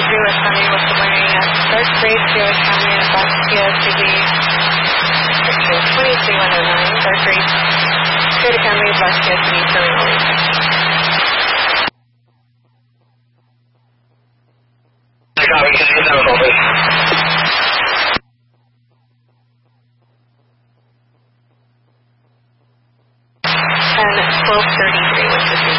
West County, West Lorraine, Dark Race, West County, Bastia, City, section 23109, Dark Race, West County, Bastia, City, Illinois. Copy, can you know over? And 1233, what's the